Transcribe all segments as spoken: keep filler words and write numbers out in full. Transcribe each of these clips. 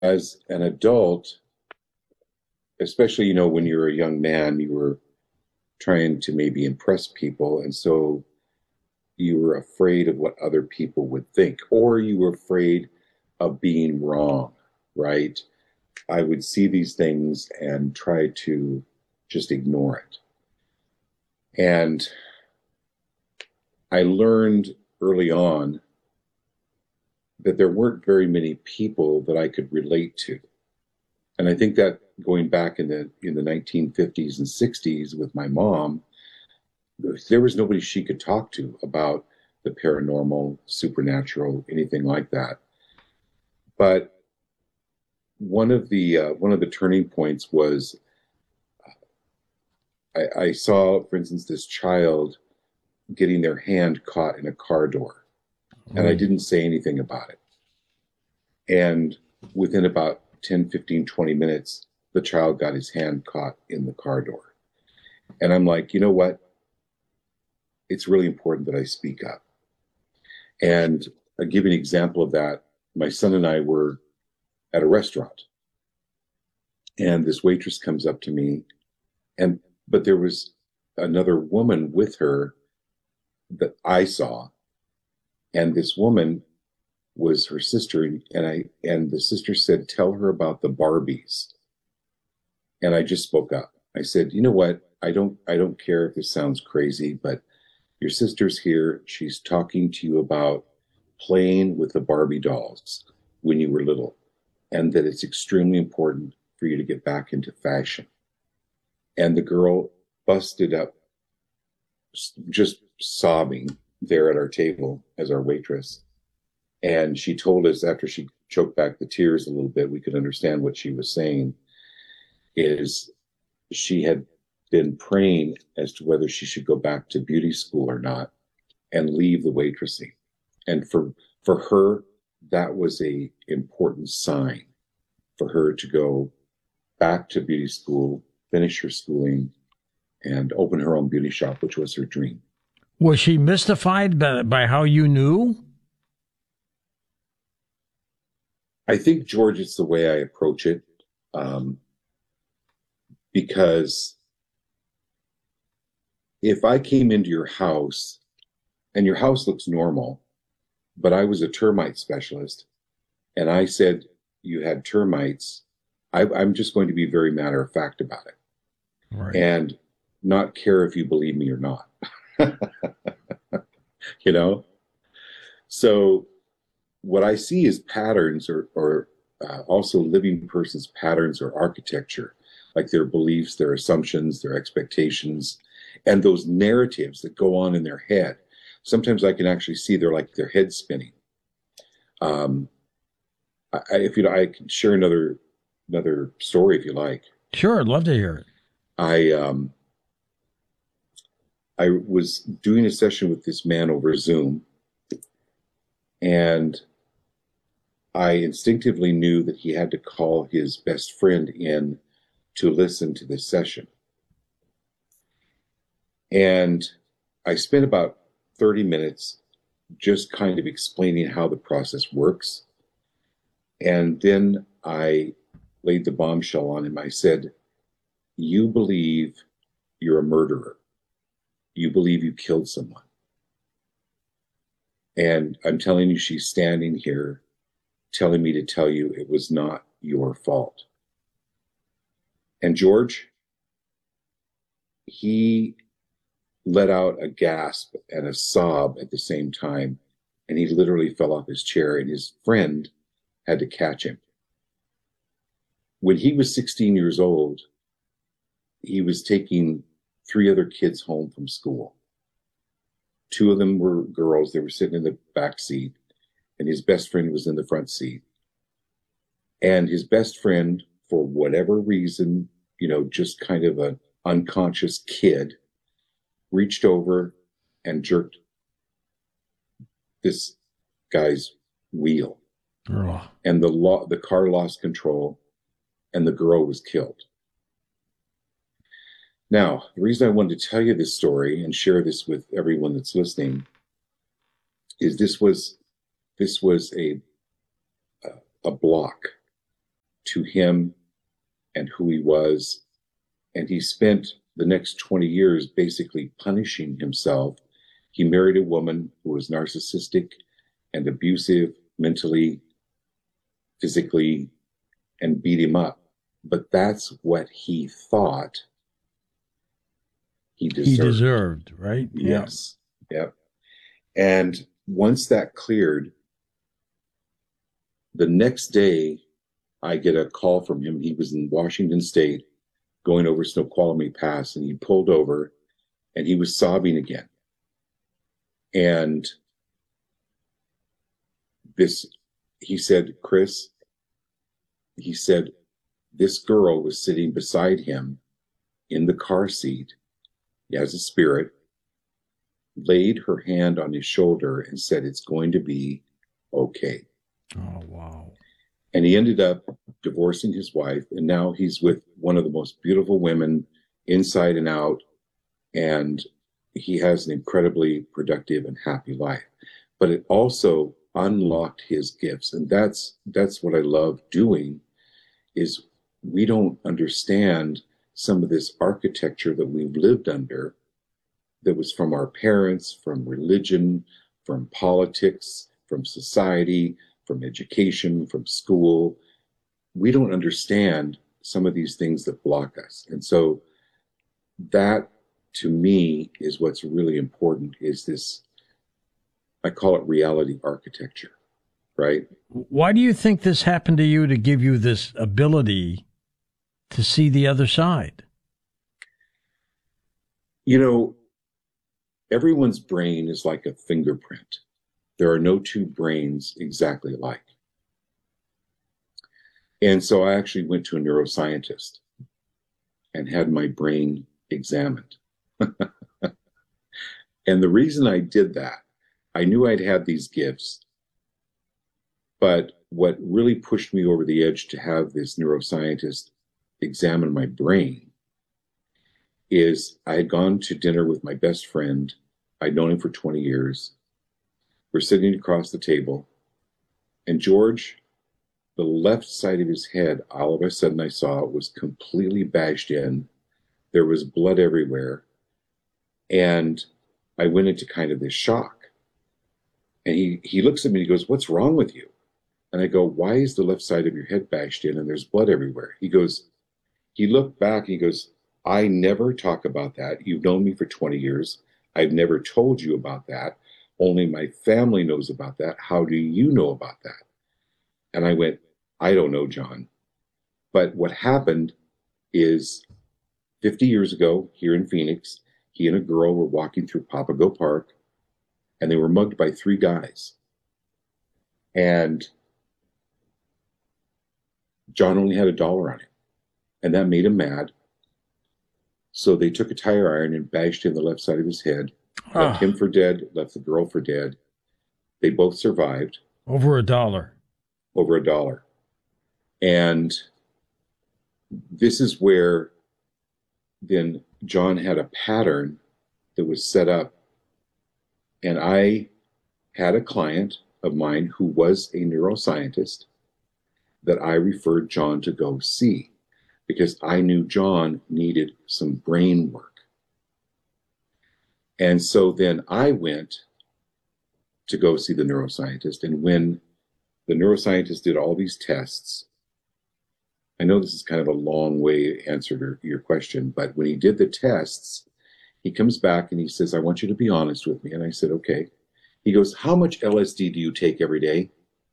as an adult, especially, you know, when you're a young man, you were trying to maybe impress people. And so you were afraid of what other people would think, or you were afraid of being wrong, right? I would see these things and try to just ignore it. And I learned early on that there weren't very many people that I could relate to. And I think that going back in the in the nineteen fifties and sixties with my mom, there was nobody she could talk to about the paranormal, supernatural, anything like that. But one of the uh, one of the turning points was I, I saw, for instance, this child getting their hand caught in a car door, and I Oh, didn't say anything about it. And within about ten, fifteen, twenty minutes, the child got his hand caught in the car door. And I'm like, you know what? It's really important that I speak up. And I'll give you an example of that. My son and I were at a restaurant, and this waitress comes up to me, and but there was another woman with her that I saw, and this woman was her sister, and I and the sister said, "Tell her about the Barbies." And I just spoke up. I said, "You know what? I don't I don't care if this sounds crazy, but your sister's here. She's talking to you about playing with the Barbie dolls when you were little, and that it's extremely important for you to get back into fashion." And the girl busted up, just sobbing there at our table as our waitress. And she told us, after she choked back the tears a little bit, we could understand what she was saying, is she had been praying as to whether she should go back to beauty school or not and leave the waitressing. And for for her, that was a important sign for her to go back to beauty school, finish her schooling, and open her own beauty shop, which was her dream. was she mystified by, by how you knew? I think, George, it's the way I approach it, um, because if I came into your house and your house looks normal, but I was a termite specialist and I said you had termites, I, I'm just going to be very matter of fact about it Right. and not care if you believe me or not. you know? So what I see is patterns, or, or uh, also living persons' patterns or architecture, like their beliefs, their assumptions, their expectations, and those narratives that go on in their head. Sometimes I can actually see their like their head spinning. Um, I, if you know, I can share another another story if you like. Sure, I'd love to hear it. I um, I was doing a session with this man over Zoom, and I instinctively knew that he had to call his best friend in to listen to this session. And I spent about thirty minutes just kind of explaining how the process works. And then I laid the bombshell on him. I said, "You believe you're a murderer. You believe you killed someone. And I'm telling you, she's standing here telling me to tell you it was not your fault." And George, he let out a gasp and a sob at the same time. And he literally fell off his chair, and his friend had to catch him. When he was sixteen years old, he was taking three other kids home from school. Two of them were girls. They were sitting in the back seat, and his best friend was in the front seat. And his best friend, for whatever reason, you know, just kind of an unconscious kid, reached over and jerked this guy's wheel. Oh, And the law, the car lost control, and the girl was killed. Now, the reason I wanted to tell you this story and share this with everyone that's listening is this was this was a a block to him and who he was. And he spent the next twenty years basically punishing himself. He married a woman who was narcissistic and abusive mentally, physically, and beat him up. But that's what he thought he deserved. He deserved, right? Yes. Yep. And once that cleared, the next day I get a call from him. He was in Washington State going over Snoqualmie Pass, and he pulled over and he was sobbing again. And this, he said, Chris, he said, this girl was sitting beside him in the car seat as a spirit, laid her hand on his shoulder and said, it's going to be okay. Oh, wow. And he ended up divorcing his wife, and now he's with one of the most beautiful women inside and out, and he has an incredibly productive and happy life. But it also unlocked his gifts, and that's that's what I love doing, is we don't understand some of this architecture that we've lived under that was from our parents, from religion, from politics, from society, from education, from school. We don't understand some of these things that block us. And so that, to me, is what's really important, is this, I call it reality architecture, right? Why do you think this happened to you to give you this ability to see the other side? You know, everyone's brain is like a fingerprint. There are no two brains exactly alike. And so I actually went to a neuroscientist and had my brain examined. And the reason I did that, I knew I'd had these gifts, but what really pushed me over the edge to have this neuroscientist examine my brain is I had gone to dinner with my best friend. I'd known him for twenty years. We're sitting across the table, and George, the left side of his head, all of a sudden I saw was completely bashed in. There was blood everywhere. And I went into kind of this shock. And he, he looks at me and he goes, what's wrong with you? And I go, why is the left side of your head bashed in and there's blood everywhere? He goes, he looked back and he goes, I never talk about that. You've known me for twenty years. I've never told you about that. Only my family knows about that. How do you know about that? And I went, I don't know, John. But what happened is fifty years ago here in Phoenix, he and a girl were walking through Papago Park, and they were mugged by three guys. And John only had a dollar on him, and that made him mad. So they took a tire iron and bashed in the left side of his head, left Ah. him for dead, left the girl for dead. They both survived. Over a dollar. Over a dollar. And this is where then John had a pattern that was set up. And I had a client of mine who was a neuroscientist that I referred John to go see, because I knew John needed some brain work. And so then I went to go see the neuroscientist. And when the neuroscientist did all these tests, I know this is kind of a long way answer to your question, but when he did the tests, he comes back and he says, I want you to be honest with me. And I said, okay. He goes, how much L S D do you take every day?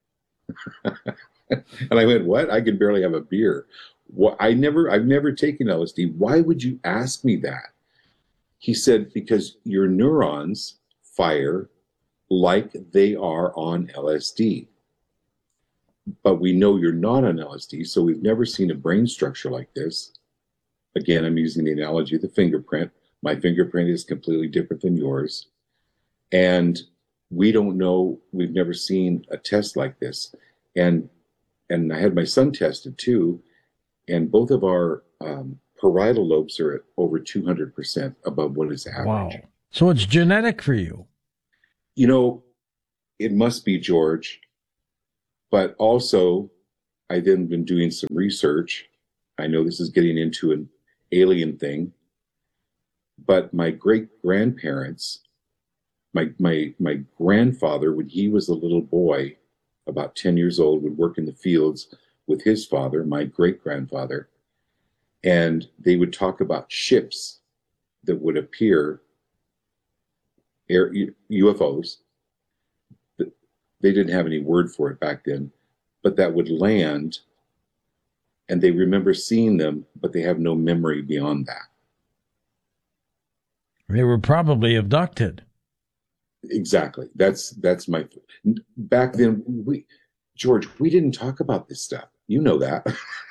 And I went, what? I can barely have a beer. What? I never, I've never taken L S D. Why would you ask me that? He said, because your neurons fire like they are on L S D. But we know you're not on L S D, so we've never seen a brain structure like this. Again, I'm using the analogy of the fingerprint. My fingerprint is completely different than yours. And we don't know, we've never seen a test like this. And and I had my son tested too, and both of our um, parietal lobes are at over two hundred percent above what is average. Wow. So it's genetic for you. You know, it must be, George, but also I then been doing some research. I know this is getting into an alien thing, but my great grandparents, my my my grandfather, when he was a little boy, about ten years old, would work in the fields with his father, my great grandfather, and they would talk about ships that would appear, air, U F Os. They didn't have any word for it back then, but that would land, and they remember seeing them, but they have no memory beyond that. They were probably abducted. Exactly. That's that's my back then. We, George, we didn't talk about this stuff. You know that.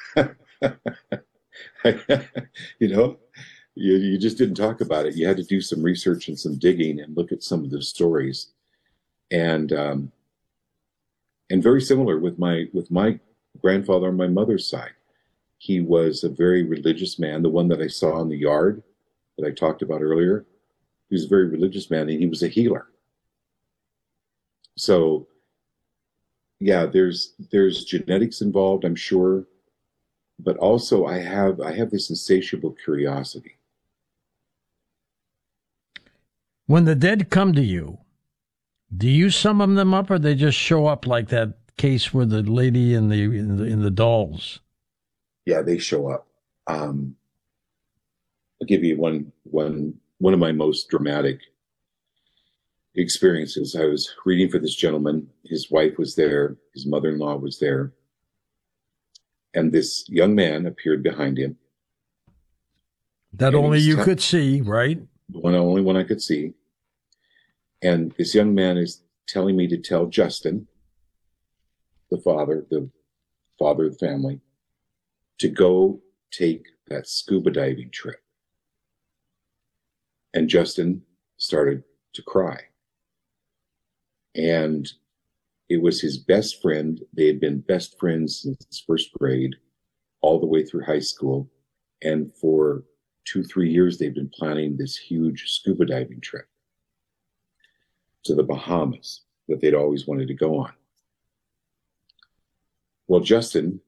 you know, you you just didn't talk about it. You had to do some research and some digging and look at some of the stories, and um, and very similar with my with my grandfather on my mother's side. He was a very religious man. The one that I saw in the yard that I talked about earlier, he was a very religious man, and he was a healer. So, yeah, there's there's genetics involved, I'm sure, but also I have I have this insatiable curiosity. When the dead come to you, do you summon them up, or they just show up like that case where the lady in the in the, in the dolls? Yeah, they show up. Um, I'll give you one one one of my most dramatic experiences. I was reading for this gentleman. His wife was there. His mother-in-law was there. And this young man appeared behind him. That only you could see, right? The one, only one I could see. And this young man is telling me to tell Justin, the father, the father of the family, to go take that scuba diving trip. And Justin started to cry. And it was his best friend. They had been best friends since first grade, all the way through high school. And for two, three years, they've been planning this huge scuba diving trip to the Bahamas that they'd always wanted to go on. Well, Justin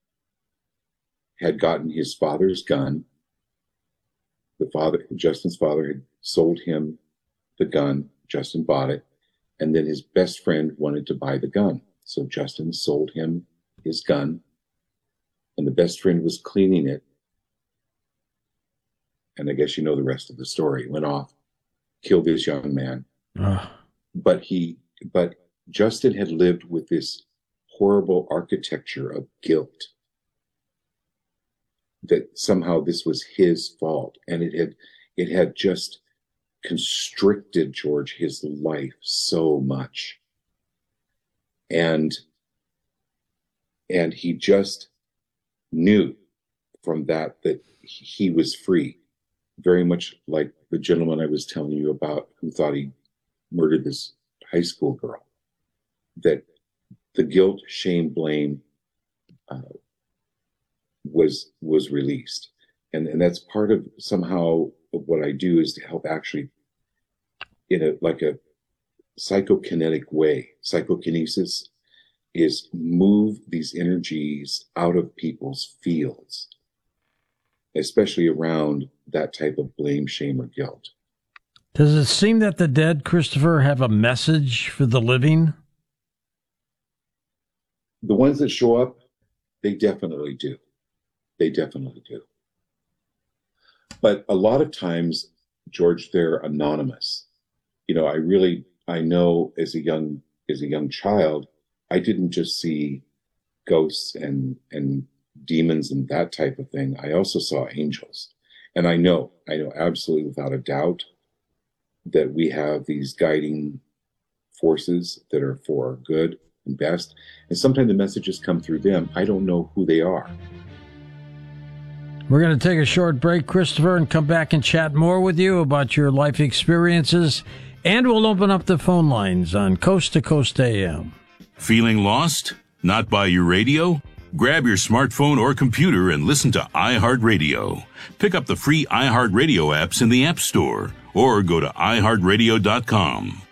had gotten his father's gun. The father, Justin's father had sold him the gun. Justin bought it. And then his best friend wanted to buy the gun. So Justin sold him his gun. And the best friend was cleaning it. And I guess you know the rest of the story. Went off, killed this young man. Ugh. But he, but Justin had lived with this horrible architecture of guilt, that somehow this was his fault. And it had, it had just constricted, George, his life so much. And, and he just knew from that that he was free. Very much like the gentleman I was telling you about who thought he murdered this high school girl. That the guilt, shame, blame uh, was was released. And, and that's part of somehow of what I do, is to help actually in a like a psychokinetic way. Psychokinesis is move these energies out of people's fields, especially around that type of blame, shame, or guilt. Does it seem that the dead, Christopher, have a message for the living? The ones that show up, they definitely do. They definitely do. But a lot of times, George, they're anonymous. You know, I really, I know as a young, as a young child, I didn't just see ghosts and, and demons and that type of thing. I also saw angels. And I know, I know absolutely without a doubt that we have these guiding forces that are for our good and best. And sometimes the messages come through them. I don't know who they are. We're going to take a short break, Christopher, and come back and chat more with you about your life experiences. And we'll open up the phone lines on Coast to Coast A M. Feeling lost? Not by your radio? Grab your smartphone or computer and listen to iHeartRadio. Pick up the free iHeartRadio apps in the App Store or go to i heart radio dot com.